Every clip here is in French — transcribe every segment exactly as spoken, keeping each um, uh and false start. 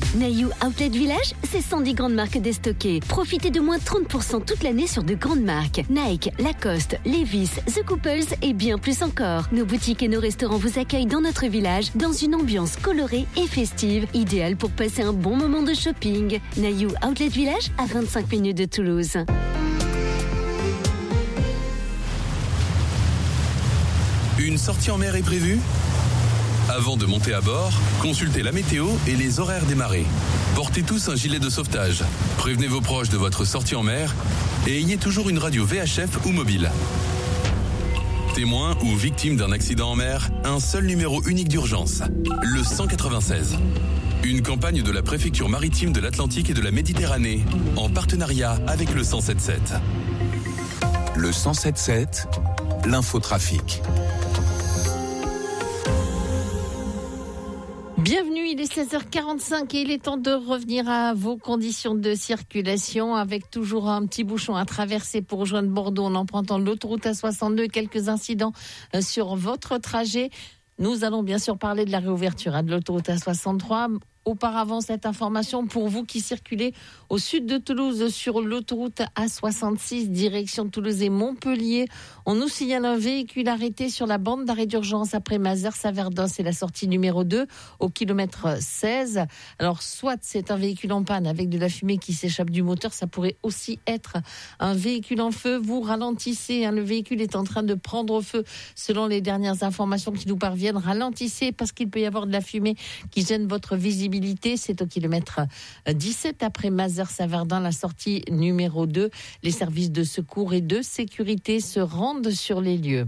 Nayou Outlet Village, c'est cent dix grandes marques déstockées. Profitez de moins trente pour cent toute l'année sur de grandes marques. Nike, Lacoste, Levi's, The Couples et bien plus encore. Nos boutiques et nos restaurants vous accueillent dans notre village dans une ambiance colorée et festive, idéale pour passer un bon moment de shopping. Nayou Outlet Village, à vingt-cinq minutes de Toulouse. Une sortie en mer est prévue ? Avant de monter à bord, consultez la météo et les horaires des marées. Portez tous un gilet de sauvetage. Prévenez vos proches de votre sortie en mer et ayez toujours une radio V H F ou mobile. Témoin ou victime d'un accident en mer, un seul numéro unique d'urgence, le cent quatre-vingt-seize. Une campagne de la préfecture maritime de l'Atlantique et de la Méditerranée, en partenariat avec le cent sept sept. Le cent sept sept, l'infotrafic. Bienvenue, il est seize heures quarante-cinq et il est temps de revenir à vos conditions de circulation avec toujours un petit bouchon à traverser pour rejoindre Bordeaux en empruntant l'autoroute A soixante-deux et quelques incidents sur votre trajet. Nous allons bien sûr parler de la réouverture hein, de l'autoroute A soixante-trois. Auparavant, cette information pour vous qui circulez au sud de Toulouse sur l'autoroute A soixante-six, direction Toulouse et Montpellier. On nous signale un véhicule arrêté sur la bande d'arrêt d'urgence après Mazères-Saverdun. C'est la sortie numéro deux au kilomètre seize. Alors, soit c'est un véhicule en panne avec de la fumée qui s'échappe du moteur, ça pourrait aussi être un véhicule en feu. Vous ralentissez, hein, le véhicule est en train de prendre feu selon les dernières informations qui nous parviennent. Ralentissez parce qu'il peut y avoir de la fumée qui gêne votre visibilité. C'est au kilomètre dix-sept après Mazères-Saverdun, la sortie numéro deux. Les services de secours et de sécurité se rendent sur les lieux.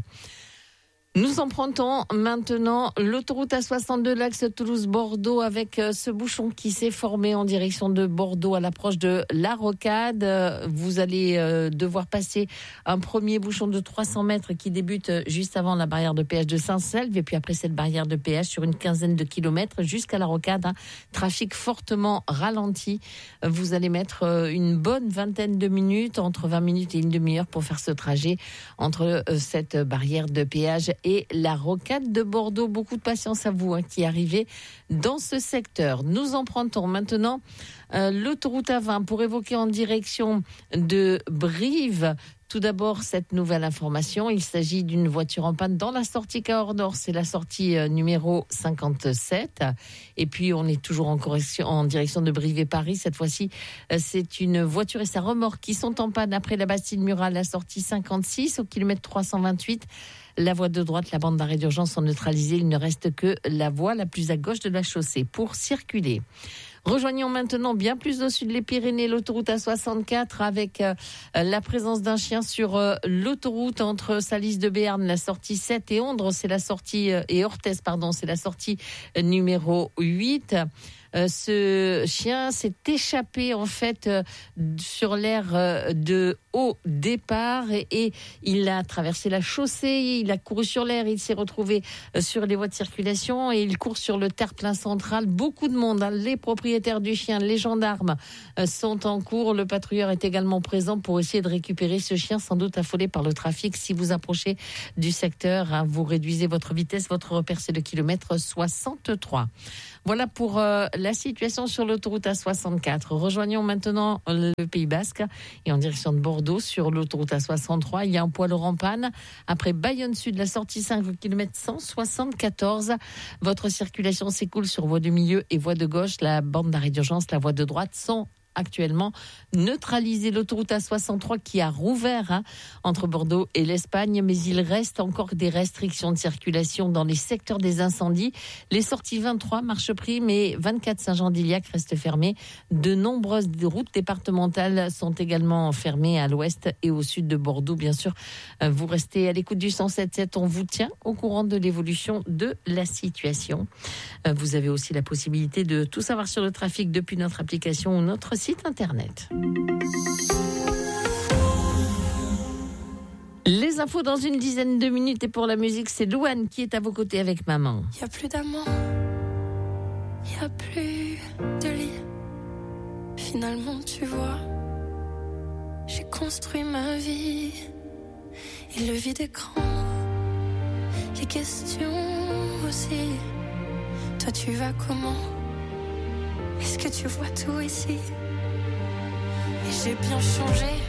Nous empruntons maintenant l'autoroute A soixante-deux, l'axe Toulouse-Bordeaux avec ce bouchon qui s'est formé en direction de Bordeaux à l'approche de la Rocade. Vous allez devoir passer un premier bouchon de trois cents mètres qui débute juste avant la barrière de péage de Saint-Selve et puis après cette barrière de péage sur une quinzaine de kilomètres jusqu'à la Rocade. Hein, trafic fortement ralenti. Vous allez mettre une bonne vingtaine de minutes, entre vingt minutes et une demi-heure pour faire ce trajet entre cette barrière de péage et la Rocade de Bordeaux. Beaucoup de patience à vous hein, qui arrivez dans ce secteur. Nous empruntons maintenant euh, l'autoroute A vingt pour évoquer en direction de Brive. Tout d'abord, cette nouvelle information, il s'agit d'une voiture en panne dans la sortie Cahors-Nord, c'est la sortie euh, numéro cinquante-sept. Et puis, on est toujours en, correction, en direction de Brive et Paris. Cette fois-ci, euh, c'est une voiture et sa remorque qui sont en panne après la Bastide-Murat, la sortie cinquante-six au kilomètre trois cent vingt-huit. La voie de droite, la bande d'arrêt d'urgence sont neutralisées. Il ne reste que la voie la plus à gauche de la chaussée pour circuler. Rejoignons maintenant bien plus au sud les Pyrénées, l'autoroute A soixante-quatre avec euh, la présence d'un chien sur euh, l'autoroute entre Salis de Béarn, la sortie sept et Ondres, c'est la sortie euh, et Orthez, pardon, c'est la sortie euh, numéro huit. Euh, ce chien s'est échappé en fait euh, sur l'aire euh, de haut départ et, et il a traversé la chaussée, il a couru sur l'aire, il s'est retrouvé euh, sur les voies de circulation et il court sur le terre-plein central. Beaucoup de monde, hein, les propriétaires du chien, les gendarmes euh, sont en cours. Le patrouilleur est également présent pour essayer de récupérer ce chien, sans doute affolé par le trafic. Si vous approchez du secteur, hein, vous réduisez votre vitesse. Votre repère, c'est le kilomètre soixante-trois. Voilà pour euh, la situation sur l'autoroute A soixante-quatre. Rejoignons maintenant le Pays Basque et en direction de Bordeaux sur l'autoroute A soixante-trois. Il y a un poids lourd en panne. Après Bayonne Sud, la sortie cinq au kilomètre cent soixante-quatorze. Votre circulation s'écoule sur voie de milieu et voie de gauche. La bande d'arrêt d'urgence, la voie de droite sont actuellement neutraliser l'autoroute A soixante-trois qui a rouvert hein, entre Bordeaux et l'Espagne, mais il reste encore des restrictions de circulation dans les secteurs des incendies. Les sorties vingt-trois marche prime et vingt-quatre Saint-Jean-d'Iliac restent fermées. De nombreuses routes départementales sont également fermées à l'ouest et au sud de Bordeaux. Bien sûr, vous restez à l'écoute du cent sept sept. On vous tient au courant de l'évolution de la situation. Vous avez aussi la possibilité de tout savoir sur le trafic depuis notre application ou notre site internet. Les infos dans une dizaine de minutes et pour la musique, c'est Louane qui est à vos côtés avec maman. Y a plus d'amour, y a plus de lit. Finalement, tu vois, j'ai construit ma vie et le vide écran, les questions aussi. Toi, tu vas comment? Est-ce que tu vois tout ici? Et j'ai bien changé.